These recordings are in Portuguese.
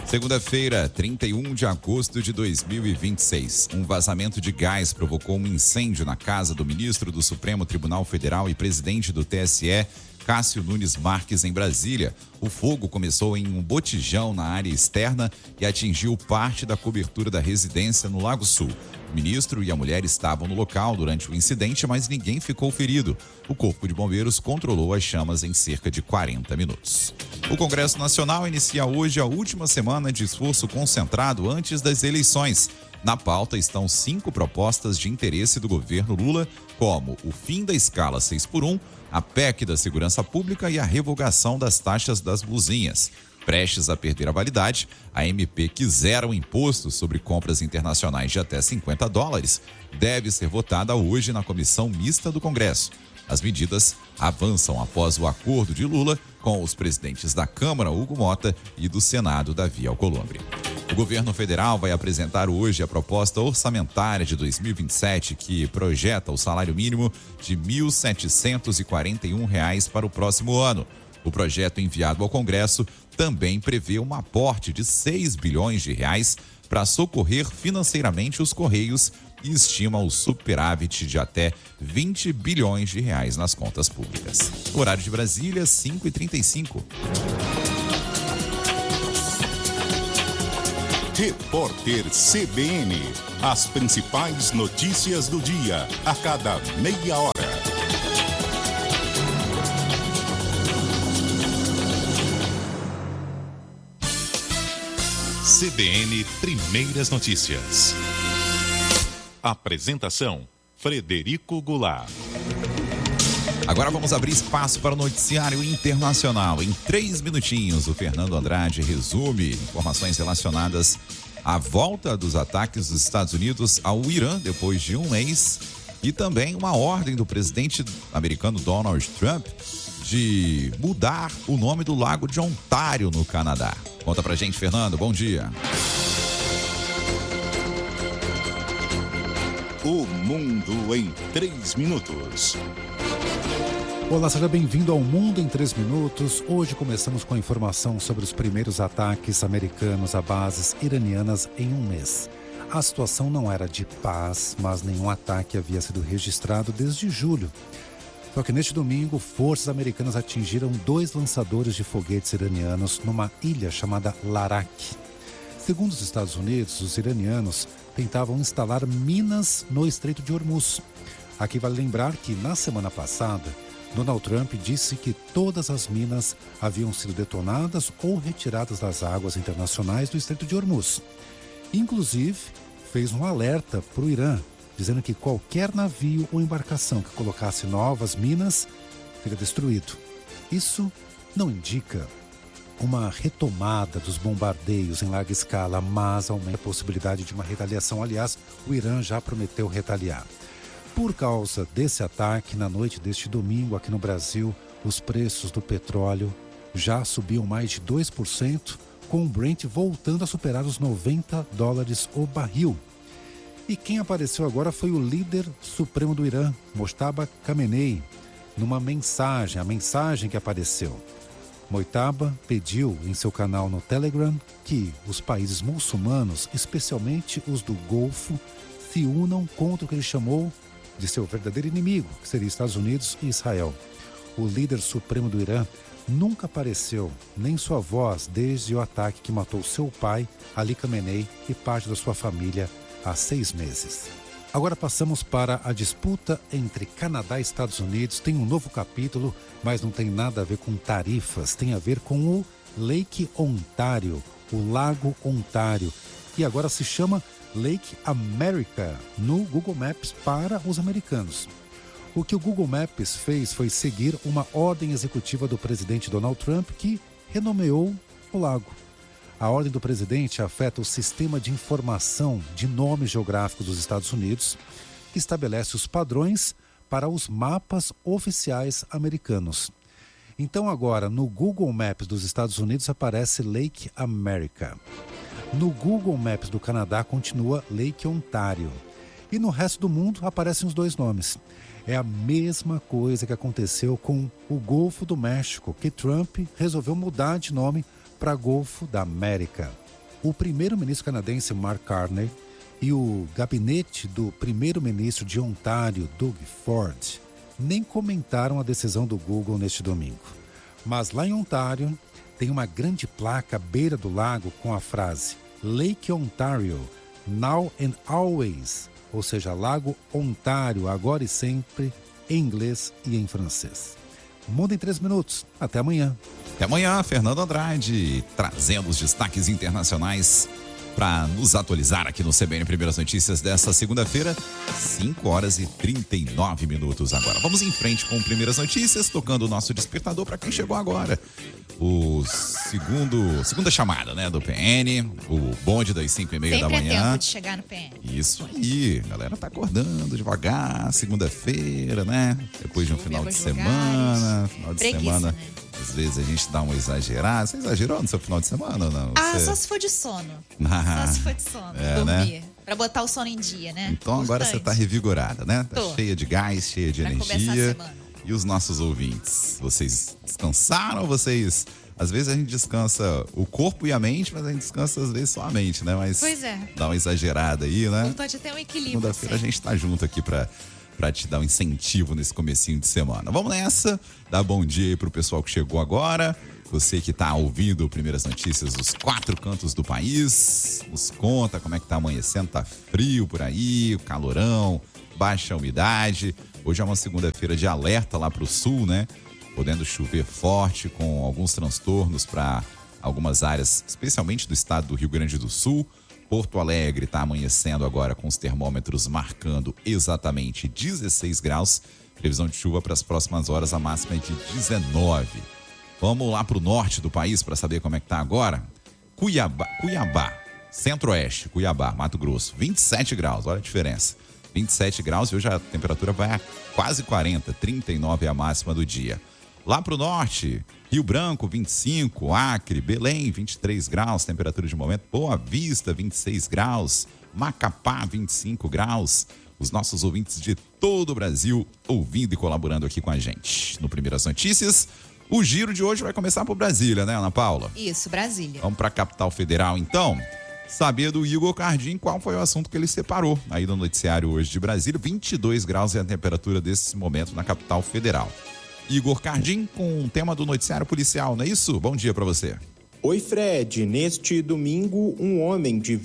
Segunda-feira, 31 de agosto de 2026. Um vazamento de gás provocou um incêndio na casa do ministro do Supremo Tribunal Federal e presidente do TSE, Cássio Nunes Marques, em Brasília. O fogo começou em um botijão na área externa e atingiu parte da cobertura da residência no Lago Sul. O ministro e a mulher estavam no local durante o incidente, mas ninguém ficou ferido. O Corpo de Bombeiros controlou as chamas em cerca de 40 minutos. O Congresso Nacional inicia hoje a última semana de esforço concentrado antes das eleições. Na pauta estão 5 propostas de interesse do governo Lula, como o fim da escala 6x1, a PEC da segurança pública e a revogação das taxas das buzinhas. Prestes a perder a validade, a MP que zera o imposto sobre compras internacionais de até $50 deve ser votada hoje na comissão mista do Congresso. As medidas avançam após o acordo de Lula com os presidentes da Câmara, Hugo Mota, e do Senado, Davi Alcolumbre. O governo federal vai apresentar hoje a proposta orçamentária de 2027, que projeta o salário mínimo de R$ 1.741 para o próximo ano. O projeto enviado ao Congresso também prevê um aporte de R$ 6 bilhões para socorrer financeiramente os Correios e estima o superávit de até R$ 20 bilhões nas contas públicas. Horário de Brasília, 5h35. Repórter CBN. As principais notícias do dia, a cada meia hora. CBN Primeiras Notícias. Apresentação: Frederico Goulart. Agora vamos abrir espaço para o noticiário internacional. Em 3 minutinhos, o Fernando Andrade resume informações relacionadas à volta dos ataques dos Estados Unidos ao Irã depois de um mês e também uma ordem do presidente americano Donald Trump de mudar o nome do lago de Ontário, no Canadá. Conta pra gente, Fernando. Bom dia. O Mundo em 3 minutos. Olá, seja bem-vindo ao Mundo em 3 minutos. Hoje começamos com a informação sobre os primeiros ataques americanos a bases iranianas em um mês. A situação não era de paz, mas nenhum ataque havia sido registrado desde julho. Só que neste domingo, forças americanas atingiram 2 lançadores de foguetes iranianos numa ilha chamada Larak. Segundo os Estados Unidos, os iranianos tentavam instalar minas no Estreito de Hormuz. Aqui vale lembrar que, na semana passada, Donald Trump disse que todas as minas haviam sido detonadas ou retiradas das águas internacionais do Estreito de Hormuz. Inclusive, fez um alerta para o Irã, dizendo que qualquer navio ou embarcação que colocasse novas minas seria destruído. Isso não indica uma retomada dos bombardeios em larga escala, mas aumenta a possibilidade de uma retaliação. Aliás, o Irã já prometeu retaliar. Por causa desse ataque, na noite deste domingo, aqui no Brasil, os preços do petróleo já subiam mais de 2%, com o Brent voltando a superar os $90 o barril. E quem apareceu agora foi o líder supremo do Irã, Mojtaba Khamenei, numa mensagem, a mensagem que apareceu. Mojtaba pediu em seu canal no Telegram que os países muçulmanos, especialmente os do Golfo, se unam contra o que ele chamou de seu verdadeiro inimigo, que seria Estados Unidos e Israel. O líder supremo do Irã nunca apareceu, nem sua voz, desde o ataque que matou seu pai, Ali Khamenei, e parte da sua família há 6 meses. Agora passamos para a disputa entre Canadá e Estados Unidos. Tem um novo capítulo, mas não tem nada a ver com tarifas, tem a ver com o Lake Ontario, o Lago Ontário, que agora se chama Lake America no Google Maps para os americanos. O que o Google Maps fez foi seguir uma ordem executiva do presidente Donald Trump, que renomeou o lago. A ordem do presidente afeta o sistema de informação de nomes geográficos dos Estados Unidos, que estabelece os padrões para os mapas oficiais americanos. Então agora, no Google Maps dos Estados Unidos aparece Lake America. No Google Maps do Canadá continua Lake Ontário. E no resto do mundo aparecem os 2 nomes. É a mesma coisa que aconteceu com o Golfo do México, que Trump resolveu mudar de nome para Golfo da América. O primeiro-ministro canadense Mark Carney e o gabinete do primeiro-ministro de Ontário, Doug Ford, nem comentaram a decisão do Google neste domingo. Mas lá em Ontário, tem uma grande placa à beira do lago com a frase Lake Ontario, now and always, ou seja, Lago Ontário, agora e sempre, em inglês e em francês. Mundo em 3 minutos. Até amanhã. Até amanhã, Fernando Andrade, trazendo os destaques internacionais para nos atualizar aqui no CBN Primeiras Notícias dessa segunda-feira, 5h39 agora. Vamos em frente com Primeiras Notícias, tocando o nosso despertador para quem chegou agora. O segunda chamada, né, do PN, o bonde das 5h30 da manhã. Sempre é tempo de chegar no PN. Isso aí, a galera tá acordando devagar, segunda-feira, né? Depois de um final de semana, Preguiça, né? Às vezes a gente dá uma exagerada. Você exagerou no seu final de semana ou não? Só se for de sono. Só se for de sono, dormir. Né? Pra botar o sono em dia, né? Então agora você tá revigorada, né? Tá cheia de gás, cheia de energia. E os nossos ouvintes? Vocês descansaram ou vocês... Às vezes a gente descansa o corpo e a mente, mas a gente descansa às vezes só a mente, né? Mas pois é. Dá uma exagerada aí, né? Pode ter um equilíbrio. Segunda-feira a gente tá junto aqui pra te dar um incentivo nesse comecinho de semana. Vamos nessa, dar bom dia aí pro pessoal que chegou agora, você que tá ouvindo Primeiras Notícias dos 4 cantos do país, nos conta como é que tá amanhecendo, tá frio por aí, o calorão, baixa umidade. Hoje é uma segunda-feira de alerta lá pro sul, né? Podendo chover forte, com alguns transtornos para algumas áreas, especialmente do estado do Rio Grande do Sul. Porto Alegre está amanhecendo agora com os termômetros marcando exatamente 16 graus. Previsão de chuva para as próximas horas, a máxima é de 19. Vamos lá para o norte do país para saber como é que está agora. Cuiabá, centro-oeste, Cuiabá, Mato Grosso, 27 graus, olha a diferença. 27 graus e hoje a temperatura vai a quase 40, 39 é a máxima do dia. Lá para o norte, Rio Branco, 25, Acre, Belém, 23 graus, temperatura de momento, Boa Vista, 26 graus, Macapá, 25 graus. Os nossos ouvintes de todo o Brasil ouvindo e colaborando aqui com a gente. No Primeiras Notícias, o giro de hoje vai começar por Brasília, né, Ana Paula? Isso, Brasília. Vamos para a capital federal, então. Saber do Igor Cardim qual foi o assunto que ele separou aí no noticiário hoje de Brasília. 22 graus é a temperatura desse momento na capital federal. Igor Cardim com o tema do noticiário policial, não é isso? Bom dia para você. Oi, Fred. Neste domingo, um homem de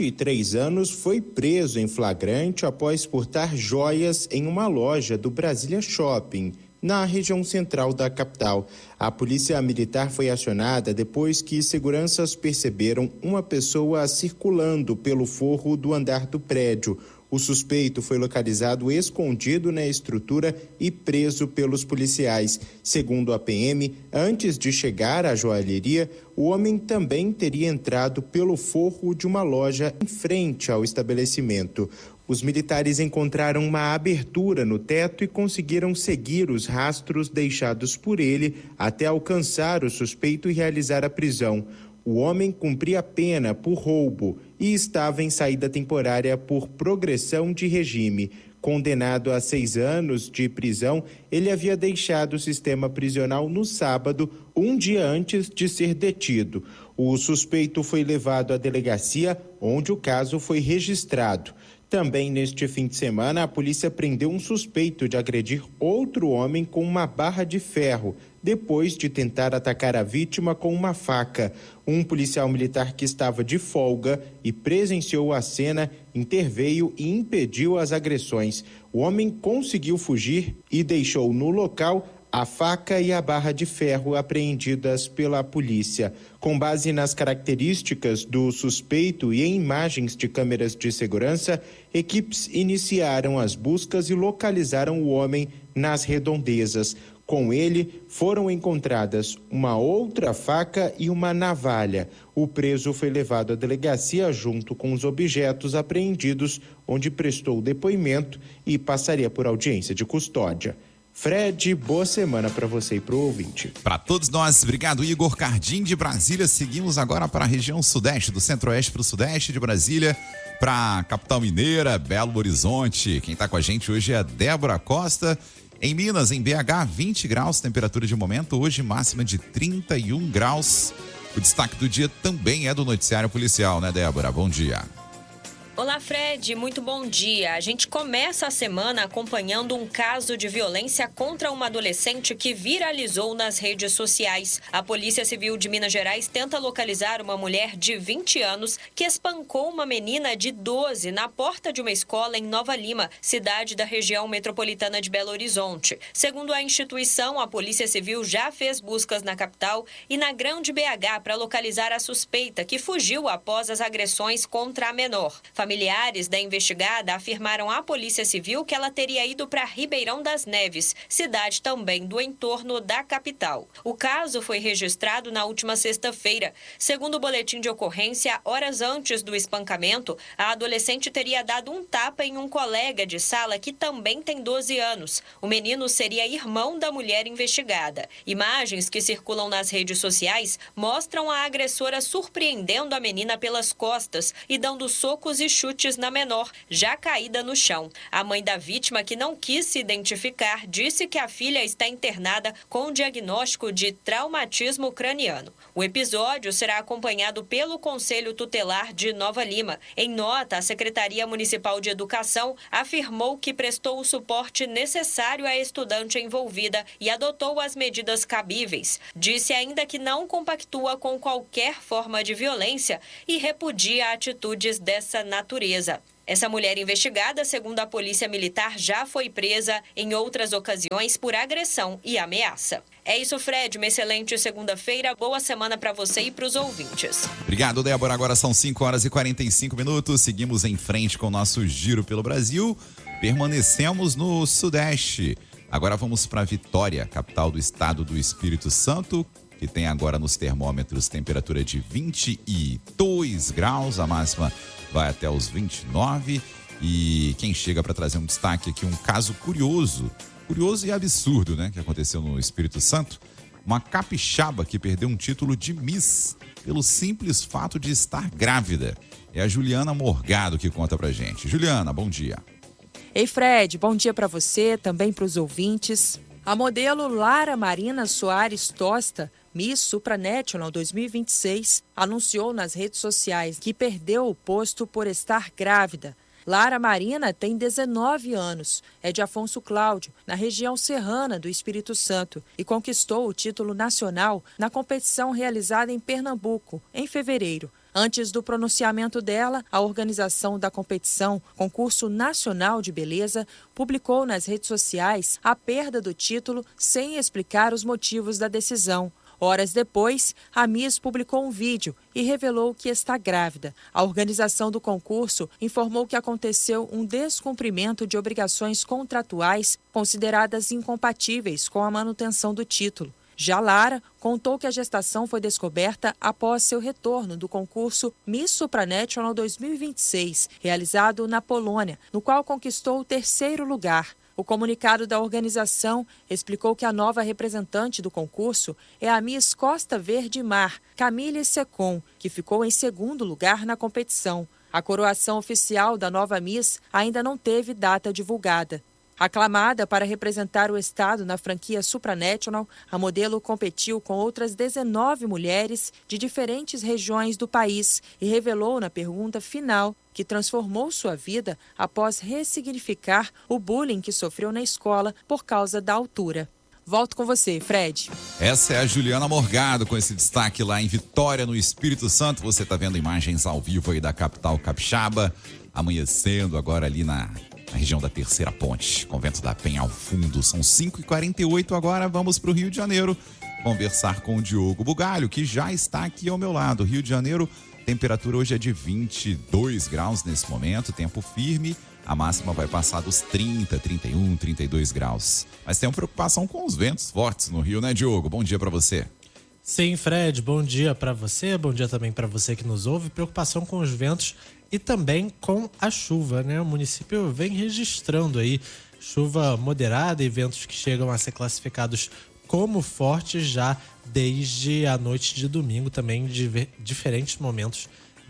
23 anos foi preso em flagrante após furtar joias em uma loja do Brasília Shopping, na região central da capital. A polícia militar foi acionada depois que seguranças perceberam uma pessoa circulando pelo forro do andar do prédio. O suspeito foi localizado escondido na estrutura e preso pelos policiais. Segundo a PM, antes de chegar à joalheria, o homem também teria entrado pelo forro de uma loja em frente ao estabelecimento. Os militares encontraram uma abertura no teto e conseguiram seguir os rastros deixados por ele até alcançar o suspeito e realizar a prisão. O homem cumpria pena por roubo e estava em saída temporária por progressão de regime. Condenado a 6 anos de prisão, ele havia deixado o sistema prisional no sábado, um dia antes de ser detido. O suspeito foi levado à delegacia, onde o caso foi registrado. Também neste fim de semana, a polícia prendeu um suspeito de agredir outro homem com uma barra de ferro, depois de tentar atacar a vítima com uma faca. Um policial militar que estava de folga e presenciou a cena interveio e impediu as agressões. O homem conseguiu fugir e deixou no local a faca e a barra de ferro apreendidas pela polícia. Com base nas características do suspeito e em imagens de câmeras de segurança, equipes iniciaram as buscas e localizaram o homem nas redondezas. Com ele, foram encontradas uma outra faca e uma navalha. O preso foi levado à delegacia junto com os objetos apreendidos, onde prestou depoimento e passaria por audiência de custódia. Fred, boa semana para você e para o ouvinte. Para todos nós, obrigado, Igor Cardim de Brasília. Seguimos agora para a região sudeste, do centro-oeste para o sudeste de Brasília, para a capital mineira, Belo Horizonte. Quem está com a gente hoje é a Débora Costa. Em Minas, em BH, 20 graus, temperatura de momento. Hoje, máxima de 31 graus. O destaque do dia também é do noticiário policial, né, Débora? Bom dia. Olá, Fred. Muito bom dia. A gente começa a semana acompanhando um caso de violência contra uma adolescente que viralizou nas redes sociais. A Polícia Civil de Minas Gerais tenta localizar uma mulher de 20 anos que espancou uma menina de 12 na porta de uma escola em Nova Lima, cidade da região metropolitana de Belo Horizonte. Segundo a instituição, a Polícia Civil já fez buscas na capital e na Grande BH para localizar a suspeita que fugiu após as agressões contra a menor. Familiares da investigada afirmaram à Polícia Civil que ela teria ido para Ribeirão das Neves, cidade também do entorno da capital. O caso foi registrado na última sexta-feira. Segundo o boletim de ocorrência, horas antes do espancamento, a adolescente teria dado um tapa em um colega de sala que também tem 12 anos. O menino seria irmão da mulher investigada. Imagens que circulam nas redes sociais mostram a agressora surpreendendo a menina pelas costas e dando socos e chutes na menor, já caída no chão. A mãe da vítima, que não quis se identificar, disse que a filha está internada com diagnóstico de traumatismo craniano. O episódio será acompanhado pelo Conselho Tutelar de Nova Lima. Em nota, a Secretaria Municipal de Educação afirmou que prestou o suporte necessário à estudante envolvida e adotou as medidas cabíveis. Disse ainda que não compactua com qualquer forma de violência e repudia atitudes dessa natureza. Essa mulher investigada, segundo a Polícia Militar, já foi presa em outras ocasiões por agressão e ameaça. É isso, Fred. Uma excelente segunda-feira. Boa semana para você e para os ouvintes. Obrigado, Débora. Agora são 5h45. Seguimos em frente com o nosso giro pelo Brasil. Permanecemos no Sudeste. Agora vamos para Vitória, capital do estado do Espírito Santo, que tem agora nos termômetros temperatura de 22 graus. A máxima vai até os 29. E quem chega para trazer um destaque aqui, um caso curioso e absurdo, né, que aconteceu no Espírito Santo. Uma capixaba que perdeu um título de Miss pelo simples fato de estar grávida. É a Juliana Morgado que conta pra gente. Juliana, bom dia. Ei, Fred, bom dia para você, também para os ouvintes. A modelo Lara Marina Soares Tosta, Miss Supranational 2026, anunciou nas redes sociais que perdeu o posto por estar grávida. Lara Marina tem 19 anos, é de Afonso Cláudio, na região serrana do Espírito Santo, e conquistou o título nacional na competição realizada em Pernambuco, em fevereiro. Antes do pronunciamento dela, a organização da competição, Concurso Nacional de Beleza, publicou nas redes sociais a perda do título sem explicar os motivos da decisão. Horas depois, a Miss publicou um vídeo e revelou que está grávida. A organização do concurso informou que aconteceu um descumprimento de obrigações contratuais consideradas incompatíveis com a manutenção do título. Já Lara contou que a gestação foi descoberta após seu retorno do concurso Miss Supranational 2026, realizado na Polônia, no qual conquistou o 3º lugar. O comunicado da organização explicou que a nova representante do concurso é a Miss Costa Verde Mar, Camille Secon, que ficou em 2º lugar na competição. A coroação oficial da nova Miss ainda não teve data divulgada. Aclamada para representar o estado na franquia Supranational, a modelo competiu com outras 19 mulheres de diferentes regiões do país e revelou na pergunta final que transformou sua vida após ressignificar o bullying que sofreu na escola por causa da altura. Volto com você, Fred. Essa é a Juliana Morgado com esse destaque lá em Vitória, no Espírito Santo. Você está vendo imagens ao vivo aí da capital capixaba, amanhecendo agora ali na região da Terceira Ponte, Convento da Penha ao fundo. São 5h48 agora, vamos para o Rio de Janeiro conversar com o Diogo Bugalho, que já está aqui ao meu lado. Rio de Janeiro, temperatura hoje é de 22 graus nesse momento, tempo firme. A máxima vai passar dos 30, 31, 32 graus. Mas tem uma preocupação com os ventos fortes no Rio, né, Diogo? Bom dia para você. Sim, Fred, bom dia para você, bom dia também para você que nos ouve. Preocupação com os ventos e também com a chuva, né? O município vem registrando aí chuva moderada e ventos que chegam a ser classificados como fortes já desde a noite de domingo, também de diferentes momentos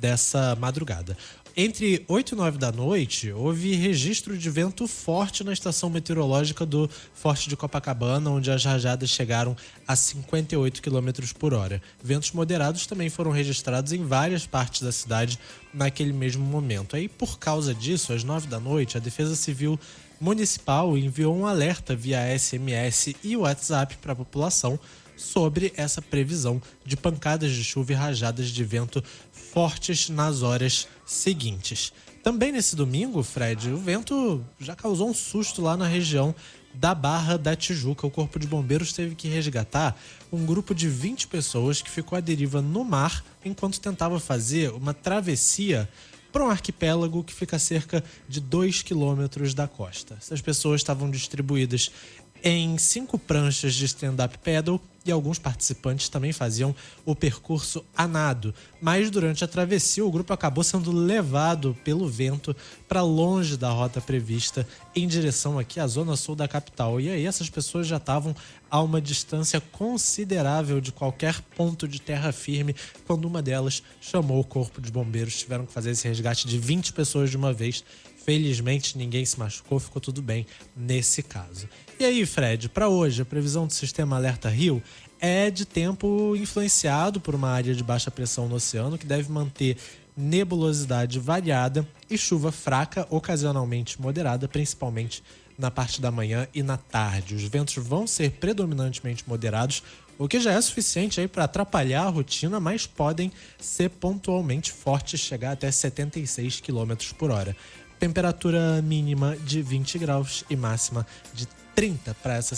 dessa madrugada. Entre 8 e 9 da noite, houve registro de vento forte na estação meteorológica do Forte de Copacabana, onde as rajadas chegaram a 58 km por hora. Ventos moderados também foram registrados em várias partes da cidade naquele mesmo momento. Aí, por causa disso, às 9 da noite, a Defesa Civil Municipal enviou um alerta via SMS e WhatsApp para a população sobre essa previsão de pancadas de chuva e rajadas de vento fortes nas horas seguintes. Também nesse domingo, Fred, o vento já causou um susto lá na região da Barra da Tijuca. O Corpo de Bombeiros teve que resgatar um grupo de 20 pessoas que ficou à deriva no mar enquanto tentava fazer uma travessia para um arquipélago que fica a cerca de 2 quilômetros da costa. Essas pessoas estavam distribuídas em 5 pranchas de stand-up paddle e alguns participantes também faziam o percurso a nado. Mas durante a travessia, o grupo acabou sendo levado pelo vento para longe da rota prevista em direção aqui à zona sul da capital. E aí essas pessoas já estavam a uma distância considerável de qualquer ponto de terra firme quando uma delas chamou o Corpo de Bombeiros. Tiveram que fazer esse resgate de 20 pessoas de uma vez. Felizmente, ninguém se machucou, ficou tudo bem nesse caso. E aí, Fred, para hoje, a previsão do Sistema Alerta Rio é de tempo influenciado por uma área de baixa pressão no oceano que deve manter nebulosidade variada e chuva fraca, ocasionalmente moderada, principalmente na parte da manhã e na tarde. Os ventos vão ser predominantemente moderados, o que já é suficiente aí para atrapalhar a rotina, mas podem ser pontualmente fortes, chegar até 76 km por hora. Temperatura mínima de 20 graus e máxima de 30 para essa